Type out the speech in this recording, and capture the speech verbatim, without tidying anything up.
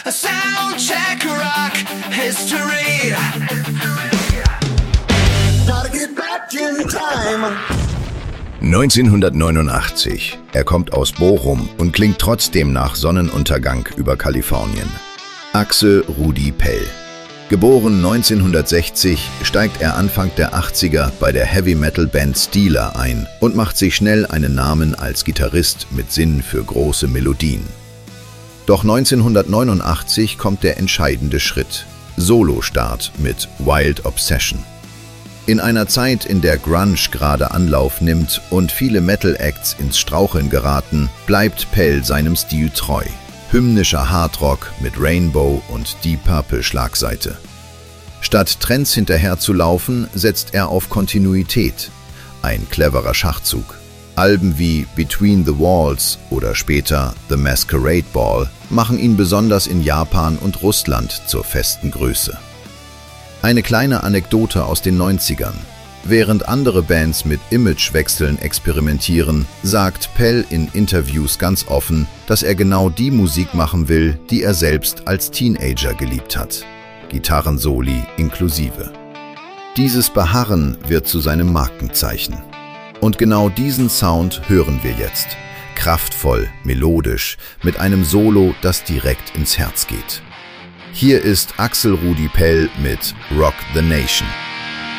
A soundcheck rock history. Gotta get back in time. neunzehnhundertneunundachtzig. Er kommt aus Bochum und klingt trotzdem nach Sonnenuntergang über Kalifornien. Axel Rudi Pell. Geboren neunzehnhundertsechzig, steigt er Anfang der achtziger bei der Heavy-Metal-Band Steeler ein und macht sich schnell einen Namen als Gitarrist mit Sinn für große Melodien. Doch neunzehnhundertneunundachtzig kommt der entscheidende Schritt: Solostart mit Wild Obsession. In einer Zeit, in der Grunge gerade Anlauf nimmt und viele Metal-Acts ins Straucheln geraten, bleibt Pell seinem Stil treu. Hymnischer Hardrock mit Rainbow und Deep Purple Schlagseite. Statt Trends hinterher zu laufen, setzt er auf Kontinuität. Ein cleverer Schachzug. Alben wie Between the Walls oder später The Masquerade Ball machen ihn besonders in Japan und Russland zur festen Größe. Eine kleine Anekdote aus den neunzigern. Während andere Bands mit Imagewechseln experimentieren, sagt Pell in Interviews ganz offen, dass er genau die Musik machen will, die er selbst als Teenager geliebt hat. Gitarrensoli inklusive. Dieses Beharren wird zu seinem Markenzeichen. Und genau diesen Sound hören wir jetzt. Kraftvoll, melodisch, mit einem Solo, das direkt ins Herz geht. Hier ist Axel Rudi Pell mit Rock the Nation.